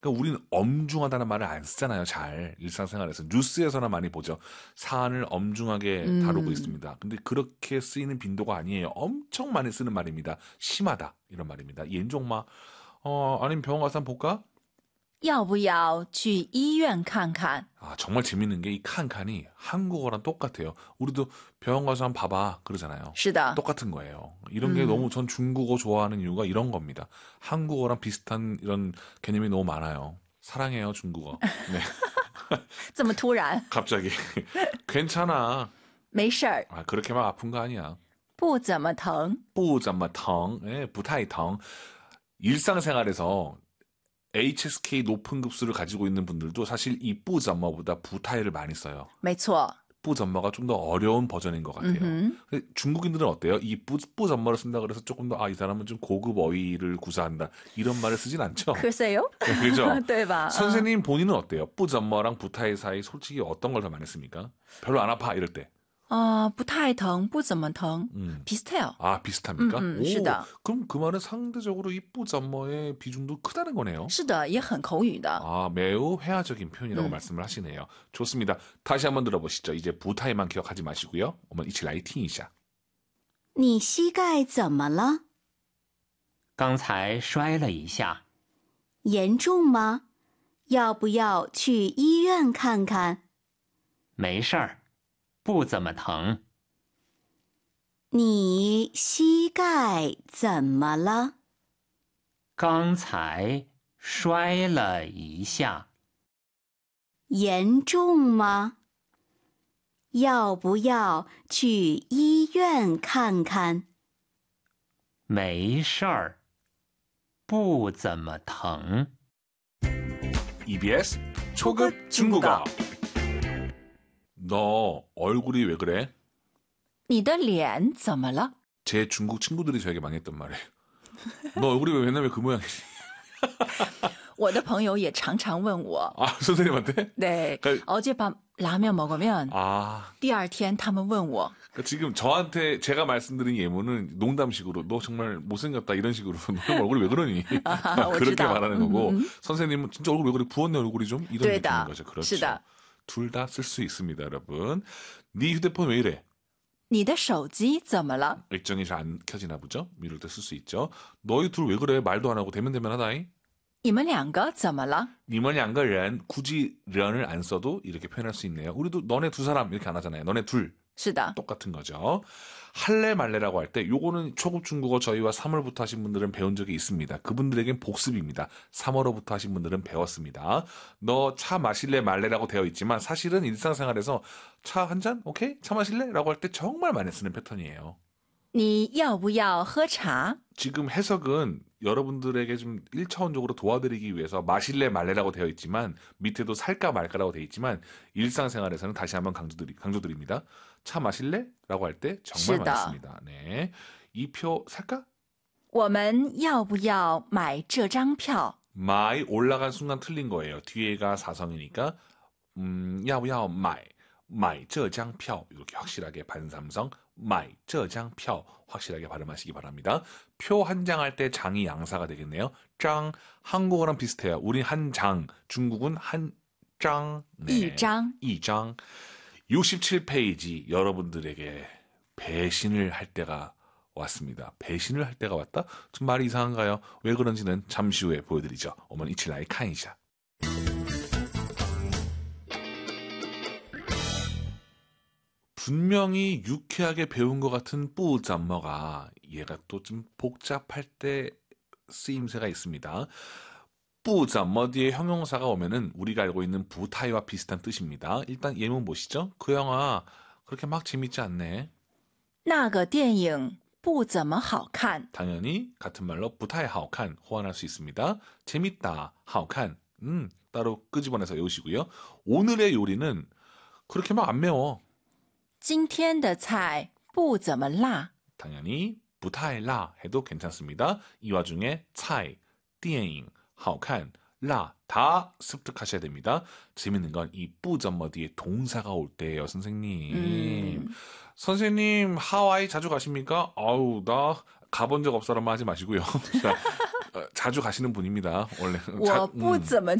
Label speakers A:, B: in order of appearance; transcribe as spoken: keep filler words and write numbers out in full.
A: 그러니까 우리는 엄중하다는 말을 안 쓰잖아요. 잘 일상생활에서 뉴스에서나 많이 보죠. 사안을 엄중하게
B: 음.
A: 다루고 있습니다. 근데 그렇게 쓰이는 빈도가 아니에요. 엄청 많이 쓰는 말입니다. 심하다 이런 말입니다.严重吗? 어 아니면 병원 가서 한번 볼까?
B: 要不要去医院看看?
A: 아 정말 재밌는 게 이 칸칸이 한국어랑 똑같아요. 우리도 병원 가서 한번 봐봐 그러잖아요.
B: 是的.
A: 똑같은 거예요. 이런 게
B: 음.
A: 너무 전 중국어 좋아하는 이유가 이런 겁니다. 한국어랑 비슷한 이런 개념이 너무 많아요. 사랑해요 중국어. 네.
B: 这么突然?
A: 갑자기 괜찮아.
B: 没事儿.
A: 아 그렇게 막 아픈 거 아니야.
B: 不怎么疼.
A: 不怎么疼. 예, 不太疼. 일상생활에서 에이치에스케이 높은 급수를 가지고 있는 분들도 사실 이 뿌점머보다 부타이를 많이 써요.
B: 没错.
A: 뿌점머가 좀 더 어려운 버전인 것 같아요.
B: 음흠.
A: 중국인들은 어때요? 이 뿌, 뿌점머를 쓴다 그래서 조금 더 아, 이 사람은 좀 고급 어휘를 구사한다. 이런 말을 쓰진 않죠.
B: 글쎄요?
A: 네, 그죠?
B: 对吧?
A: 선생님 본인은 어때요? 뿌점머랑 부타이 사이 솔직히 어떤 걸 더 많이 씁니까? 별로 안 아파 이럴 때.
B: 어, 不太疼,不怎么疼.
A: 음.
B: 비슷해요.
A: 아, 비슷합니까?
B: 음, 음,
A: 오,
B: 是的.
A: 그럼 그 말은 상대적으로 이 뿌점머의 비중도 크다는 거네요.
B: 是的,也很口语的.
A: 아, 매우 회화적인 표현이라고
B: 음.
A: 말씀을 하시네요. 좋습니다. 다시 한번 들어보시죠. 이제 부타이만 기억하지 마시고요. 我们一起来听一下.
C: 你膝盖怎么了？
D: 刚才摔了一下，
C: 严重吗？要不要去医院看看？
D: 没事儿，不怎么疼。
C: 你膝盖怎么了？
D: 刚才摔了一下，
C: 严重吗？要不要去医院看看？
D: 没事儿，不怎么疼。
A: 이비에스 초급 중국어. 너 얼굴이 왜 그래?
B: 你的脸怎么了?
A: 제 중국 친구들이 저에게 많이 했던 말이에요. 너 얼굴이 왜 맨날 왜 그 모양이지?
B: 我的朋友也常常问我.
A: 아, 선생님한테?
B: 네.
A: 그러니까-
B: 어젯밤 라면 먹으면
A: 아,
B: 第二天他们问我.
A: 그러니까 지금 저한테 제가 말씀드린 예문은 농담식으로 너 정말 못생겼다 이런 식으로 너 얼굴이 왜 그러니?
B: 아,
A: 그렇게
B: 我知道.
A: 말하는 거고
B: 음, 음.
A: 선생님은 진짜 얼굴 왜 그래? 부었네 얼굴이 좀? 이런
B: 对的.
A: 느낌인 거죠. 그렇죠.
B: 是的.
A: 둘 다 쓸 수 있습니다, 여러분. 네 휴대폰 왜 이래?
B: 你的手机怎么了?
A: 액정이 잘 안 켜지나 보죠? 이럴 때 쓸 수 있죠. 너희 둘 왜 그래? 말도 안 하고 대면대면하다잉.
B: 你们两个怎么了?
A: 니먼 양가 ren 굳이 런을 안 써도 이렇게 표현할 수 있네요. 우리도 너네 두 사람 이렇게 안 하잖아요. 너네 둘
B: 是的.
A: 똑같은 거죠. 할래 말래라고 할 때 요거는 초급 중국어 저희와 삼월부터 하신 분들은 배운 적이 있습니다. 그분들에겐 복습입니다. 삼월호부터 하신 분들은 배웠습니다. 너 차 마실래 말래라고 되어 있지만 사실은 일상생활에서 차 한 잔? 오케이? 차 마실래? 라고 할 때 정말 많이 쓰는 패턴이에요.
B: 你要不要喝茶?
A: 지금 해석은 여러분들에게 좀 일 차원적으로 도와드리기 위해서 마실래 말래라고 되어 있지만 밑에도 살까 말까라고 되어 있지만 일상생활에서는 다시 한번 강조드리, 강조드립니다. 차 마실래? 라고 할 때 정말
B: 是的.
A: 많습니다. 네. 이 표 살까?
B: 我们要不要买这张票?
A: 마이 올라간 순간 틀린 거예요. 뒤에가 사성이니까 음, 야부야 마이 마이 这张票 이렇게 확실하게 반삼성 마이 这张票 확실하게 발음하시기 바랍니다. 표 한 장 할 때 장이 양사가 되겠네요. 장 한국어랑 비슷해요. 우린 한 장, 중국은 한 장. 네.
B: 이 장.
A: 이 장. 육십칠 페이지 여러분들에게 배신을 할 때가 왔습니다. 배신을 할 때가 왔다? 좀 말이 이상한가요? 왜 그런지는 잠시 후에 보여드리죠. 어머니 이치来看一下. 분명히 유쾌하게 배운 것 같은 뿌점머가 얘가 또 좀 복잡할 때 쓰임새가 있습니다. 뿌점머 뒤에 형용사가 오면은 우리가 알고 있는 부타이와 비슷한 뜻입니다. 일단 예문 보시죠. 그 영화 그렇게 막 재밌지 않네.
B: 那个电影不怎么好看.
A: 당연히 같은 말로 부타이 하오칸 호환할 수 있습니다. 재밌다 하오칸 음, 따로 끄집어내서 외우시고요. 오늘의 요리는 그렇게 막 안 매워.
B: 今天的菜不怎么辣.
A: 당연히 부타이辣 해도 괜찮습니다. 이 와중에 차이, 电影, 하오칸, 라 다 습득하셔야 됩니다. 재밌는 건 이 뿌점머 뒤에 동사가 올 때예요, 선생님.
B: 음.
A: 선생님 하와이 자주 가십니까? 아우 나 가본 적 없어라만 하지 마시고요. 자, 어, 자주 가시는 분입니다. 원래
B: 我不怎么